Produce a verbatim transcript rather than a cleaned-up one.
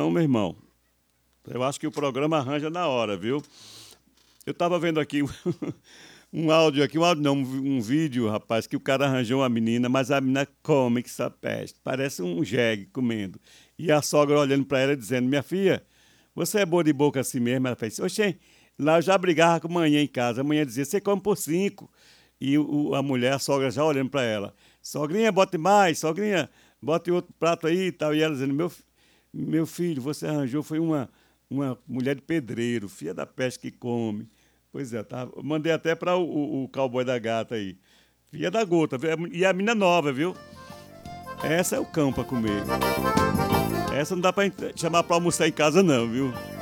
Então, meu irmão, eu acho que o programa arranja na hora, viu? Eu estava vendo aqui um áudio aqui, um áudio não, um, um vídeo, rapaz, que o cara arranjou uma menina, mas a menina come que essa peste, parece um jegue comendo. E a sogra olhando para ela dizendo, minha filha, você é boa de boca assim mesmo? Ela fez, oxê, lá eu já brigava com a manhã em casa, a manhã dizia, você come por cinco. E o, a mulher, a sogra já olhando para ela, sogrinha, bote mais, sogrinha, bote outro prato aí e tal. E ela dizendo, meu, meu filho, você arranjou, foi uma, uma mulher de pedreiro, filha da peste que come. Pois é, tá? Mandei até para o, o, o cowboy da gata aí. Filha da gota, viu? E a mina nova, viu? Essa é o cão para comer. Essa não dá para chamar para almoçar em casa não, viu?